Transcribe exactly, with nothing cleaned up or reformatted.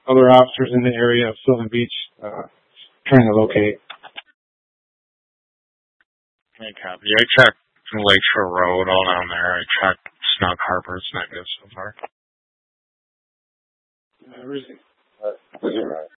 other officers in the area of Sylvan Beach uh, trying to locate. Hey, copy. I checked Lakeshore Road, all down there. I checked Snug Harbor. It's not good so far. Uh, where's it? Uh,